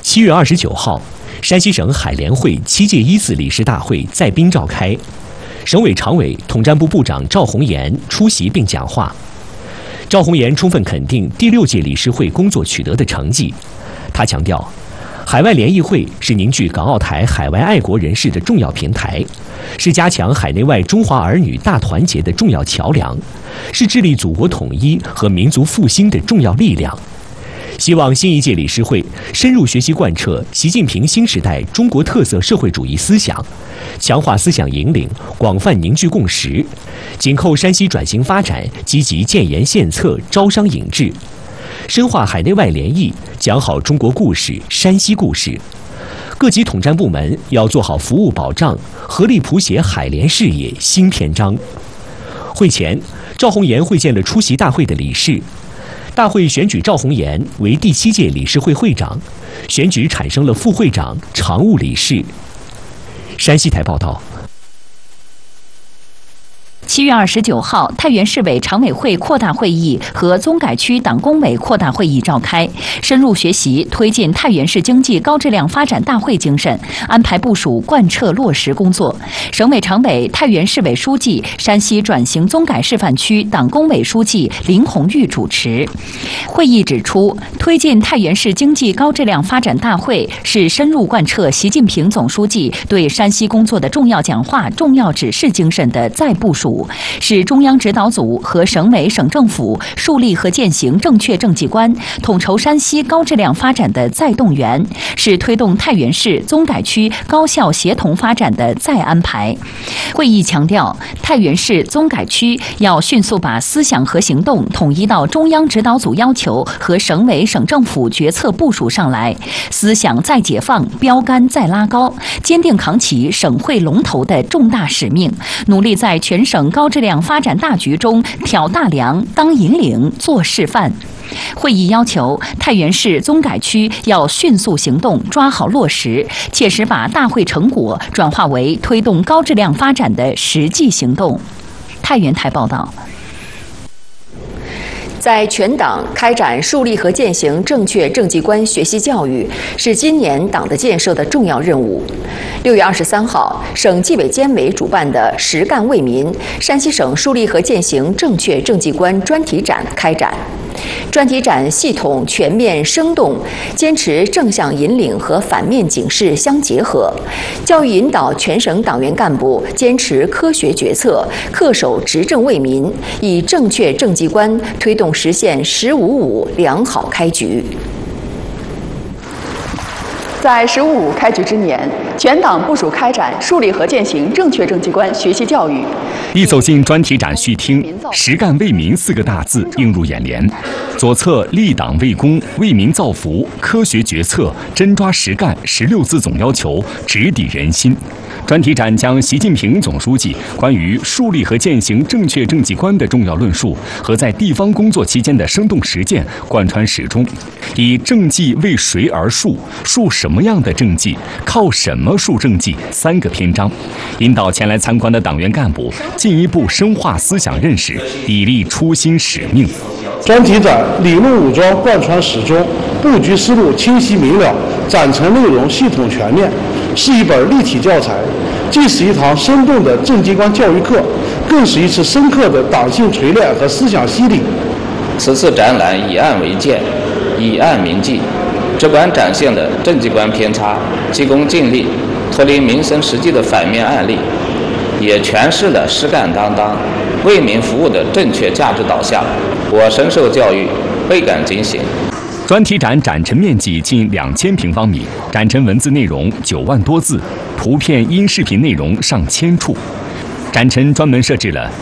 7月29号，山西省海联会7届1次理事大会在滨召开，省委常委、统战部部长赵红岩出席并讲话。赵红岩充分肯定第6届理事会工作取得的成绩，他强调，海外联谊会是凝聚港澳台海外爱国人士的重要平台，是加强海内外中华儿女大团结的重要桥梁，是致力祖国统一和民族复兴的重要力量。希望新一届理事会深入学习贯彻习近平新时代中国特色社会主义思想，强化思想引领，广泛凝聚共识，紧扣山西转型发展，积极建言献策，招商引智，深化海内外联谊，讲好中国故事、山西故事。各级统战部门要做好服务保障，合力谱写海联事业新篇章。会前，赵红岩会见了出席大会的理事。大会选举赵红岩为第7届理事会会长，选举产生了副会长、常务理事。山西台报道。 7月29号，太原市委常委会扩大会议和宗改区党工委扩大会议召开，深入学习推进太原市经济高质量发展大会精神，安排部署贯彻落实工作。省委常委、太原市委书记、山西转型综改示范区党工委书记林红玉主持。会议指出，推进太原市经济高质量发展大会是深入贯彻习近平总书记对山西工作的重要讲话、重要指示精神的再部署，是中央指导组和省委省政府树立和践行正确政绩观、统筹山西高质量发展的再动员，是推动太原市综改区高效协同发展的再安排。会议强调，太原市综改区要迅速把思想和行动统一到中央指导组要求和省委省政府决策部署上来，思想再解放，标杆再拉高，坚定扛起省会龙头的重大使命，努力在全省高质量发展大局中挑大梁、当引领、做示范。会议要求太原市综改区要迅速行动，抓好落实，切实把大会成果转化为推动高质量发展的实际行动。太原台报道。在全党开展树立和践行正确政绩观学习教育，是今年党的建设的重要任务。6月23号，省纪委监委主办的“实干为民”山西省树立和践行正确政绩观专题展开展。专题展系统、全面、生动，坚持正向引领和反面警示相结合，教育引导全省党员干部坚持科学决策，恪守执政为民，以正确政绩观推动实现“15.5”良好开局。 在“15.5”开局之年，全党部署开展树立和践行正确政绩观学习教育。 一走进专题展序厅，“实干为民”4个大字映入眼帘。左侧立党为公、为民造福、科学决策、真抓实干16字总要求直抵人心。专题展将习近平总书记关于树立和践行正确政绩观的重要论述和在地方工作期间的生动实践贯穿始终，以政绩为谁而树、树什么样的政绩、靠什么树政绩3个篇章，引导前来参观的党员干部进一步深化思想认识，砥砺初心使命。 专题展理论武装贯穿始终，布局思路清晰明了，展陈内容系统全面，是一本立体教材，既是一堂生动的政绩观教育课，更是一次深刻的党性锤炼和思想洗礼。 此次展览以案为鉴，以案铭记，只管展现的政绩观偏差，急功近利、脱离民生实际的反面案例，也诠释了实干担当、为民服务的正确价值导向。我深受教育，倍感警醒。 专题展展陈面积近2000平方米，展陈文字内容9万多字，图片、音视频内容上千处。展陈专门设置了